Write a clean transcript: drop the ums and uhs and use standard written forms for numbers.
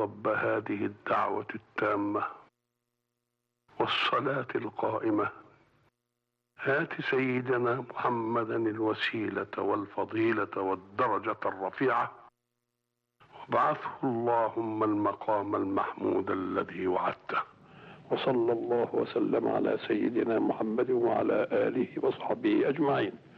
رب هذه الدعوة التامة والصلاة القائمة هات سيدنا محمدا الوسيلة والفضيلة والدرجة الرفيعة وابعثه اللهم المقام المحمود الذي وعدته. وصلى الله وسلم على سيدنا محمد وعلى آله وصحبه أجمعين.